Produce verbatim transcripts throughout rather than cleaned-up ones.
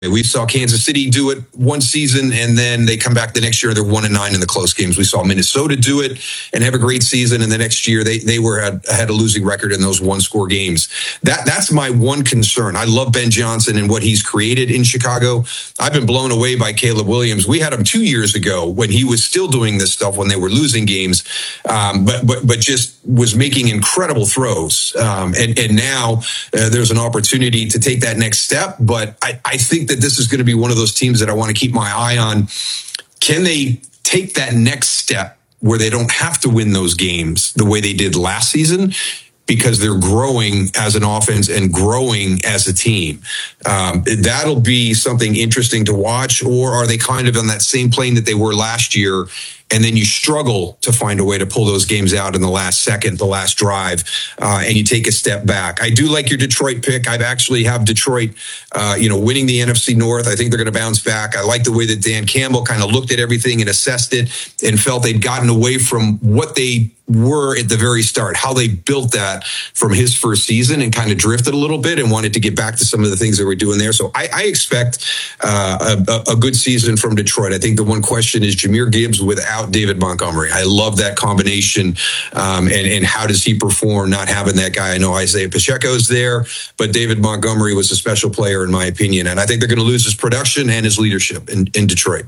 We saw Kansas City do it one season, and then they come back the next year. They're one and nine in the close games. We saw Minnesota do it and have a great season, and the next year they they were had, had a losing record in those one score games. That that's my one concern. I love Ben Johnson and what he's created in Chicago. I've been blown away by Caleb Williams. We had him two years ago when he was still doing this stuff when they were losing games, um, but but but just was making incredible throws. Um, and and now uh, there's an opportunity to take that next step. But I I think that this is going to be one of those teams that I want to keep my eye on. Can they take that next step where they don't have to win those games the way they did last season, because they're growing as an offense and growing as a team? Um, that'll be something interesting to watch. Or are they kind of on that same plane that they were last year, and then you struggle to find a way to pull those games out in the last second, the last drive, uh, and you take a step back? I do like your Detroit pick. I've actually have Detroit, uh, you know, winning the N F C North. I think they're going to bounce back. I like the way that Dan Campbell kind of looked at everything and assessed it and felt they'd gotten away from what they were at the very start, how they built that from his first season and kind of drifted a little bit and wanted to get back to some of the things that we're doing there. So I, I expect uh, a, a good season from Detroit. I think the one question is Jahmyr Gibbs without David Montgomery. I love that combination. Um, and, and how does he perform not having that guy? I know Isaiah Pacheco's there, but David Montgomery was a special player in my opinion. And I think they're going to lose his production and his leadership in, in Detroit.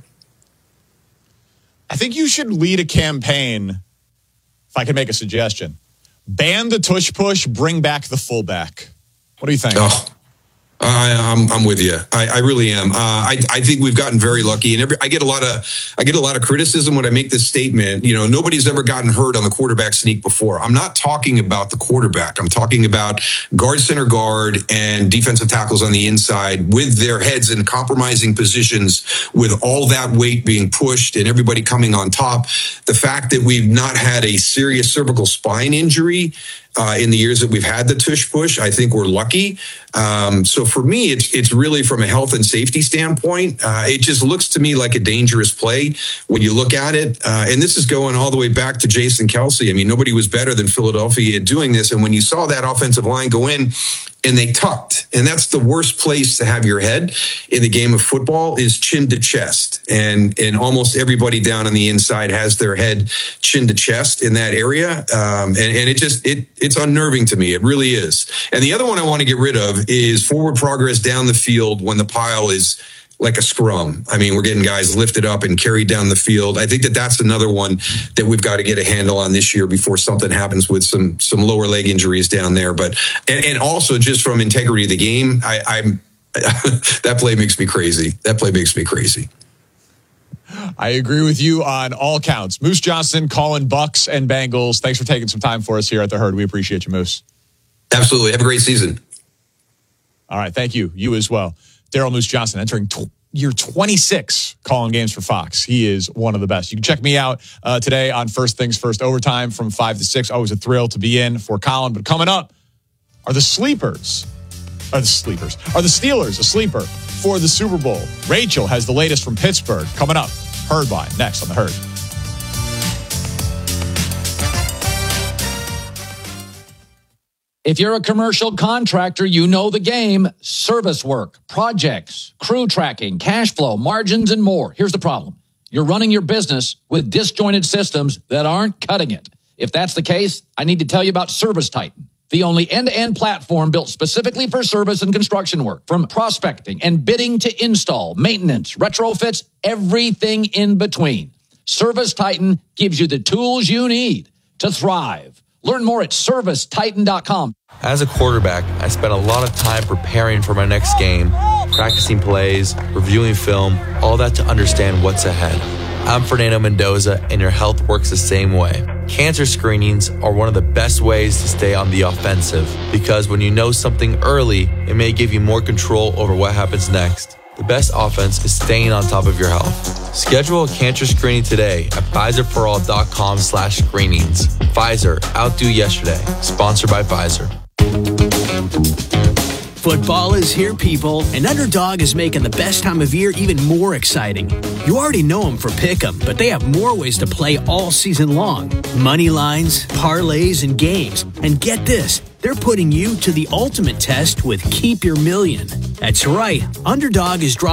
I think you should lead a campaign, if I can make a suggestion. Ban the tush push, bring back the fullback. What do you think? Oh. I, I'm I'm with you. I, I really am. Uh, I I think we've gotten very lucky, and every, I get a lot of I get a lot of criticism when I make this statement. You know, nobody's ever gotten hurt on the quarterback sneak before. I'm not talking about the quarterback. I'm talking about guard, center guard, and defensive tackles on the inside with their heads in compromising positions, with all that weight being pushed and everybody coming on top. The fact that we've not had a serious cervical spine injury Uh, in the years that we've had the tush push, I think we're lucky. Um, so for me, it's it's really from a health and safety standpoint. Uh, it just looks to me like a dangerous play when you look at it. Uh, and this is going all the way back to Jason Kelce. I mean, nobody was better than Philadelphia at doing this. And when you saw that offensive line go in and they tucked, and that's the worst place to have your head in the game of football, is chin to chest. And and almost everybody down on the inside has their head chin to chest in that area. Um, and, and it just, it it's unnerving to me. It really is. And the other one I want to get rid of is forward progress down the field when the pile is like a scrum. I mean, we're getting guys lifted up and carried down the field. I think that that's another one that we've got to get a handle on this year before something happens with some some lower leg injuries down there. But and, and also just from integrity of the game, I, I'm that play makes me crazy. That play makes me crazy. I agree with you on all counts. Moose Johnston calling Bucks and Bengals. Thanks for taking some time for us here at The Herd. We appreciate you, Moose. Absolutely. Have a great season. All right. Thank you. You as well. Daryl Moose Johnston entering tw- year twenty-six calling games for Fox. He is one of the best. You can check me out uh, today on First Things First Overtime from five to six. Always a thrill to be in for Colin. But coming up are the sleepers. Are the sleepers. Are the Steelers a sleeper for the Super Bowl? Rachel has the latest from Pittsburgh coming up. Herd Line next on The Herd. If you're a commercial contractor, you know the game. Service work, projects, crew tracking, cash flow, margins, and more. Here's the problem. You're running your business with disjointed systems that aren't cutting it. If that's the case, I need to tell you about ServiceTitan, the only end-to-end platform built specifically for service and construction work. From prospecting and bidding to install, maintenance, retrofits, everything in between. ServiceTitan gives you the tools you need to thrive. Learn more at service titan dot com. As a quarterback, I spent a lot of time preparing for my next game, practicing plays, reviewing film, all that to understand what's ahead. I'm Fernando Mendoza, and your health works the same way. Cancer screenings are one of the best ways to stay on the offensive, because when you know something early, it may give you more control over what happens next. The best offense is staying on top of your health. Schedule a cancer screening today at Pfizer for all dot com slash screenings. Pfizer, outdo yesterday. Sponsored by Pfizer. Football is here, people, and Underdog is making the best time of year even more exciting. You already know them for Pick'em, but they have more ways to play all season long. Money lines, parlays, and games. And get this, They're putting you to the ultimate test with Keep Your Million. That's right, Underdog is dropping